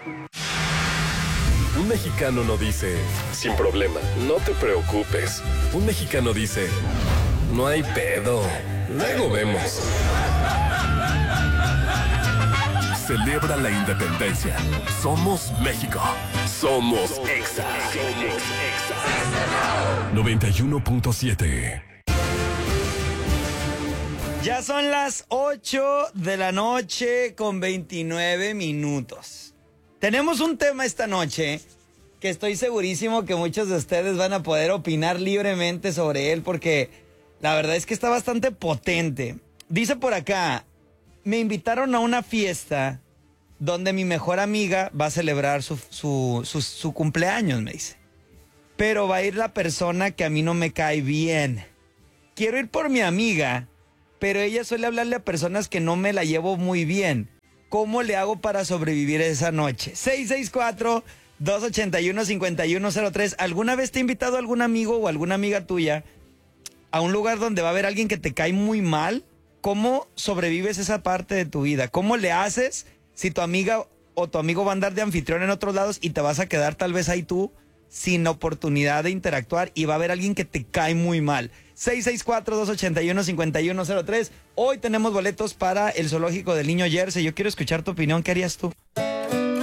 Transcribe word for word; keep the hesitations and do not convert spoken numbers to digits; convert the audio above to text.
Un mexicano no dice, sin problema, no te preocupes. Un mexicano dice, no hay pedo, luego vemos. Celebra la independencia. Somos México. Somos Exa. noventa y uno punto siete. Ya son las ocho de la noche con veintinueve minutos. Tenemos un tema esta noche que estoy segurísimo que muchos de ustedes van a poder opinar libremente sobre él porque la verdad es que está bastante potente. Dice por acá, me invitaron a una fiesta donde mi mejor amiga va a celebrar su, su, su, su cumpleaños, me dice. Pero va a ir la persona que a mí no me cae bien. Quiero ir por mi amiga, pero ella suele hablarle a personas que no me la llevo muy bien. ¿Cómo le hago para sobrevivir esa noche? seis seis cuatro, dos ocho uno, cinco uno cero tres. ¿Alguna vez te ha invitado algún amigo o alguna amiga tuya a un lugar donde va a haber alguien que te cae muy mal? ¿Cómo sobrevives esa parte de tu vida? ¿Cómo le haces si tu amiga o tu amigo va a andar de anfitrión en otros lados y te vas a quedar tal vez ahí tú sin oportunidad de interactuar y va a haber alguien que te cae muy mal? seis seis cuatro, dos ocho uno, cinco uno cero tres. Hoy tenemos boletos para el zoológico del Niño Jersey. Yo quiero escuchar tu opinión. ¿Qué harías tú?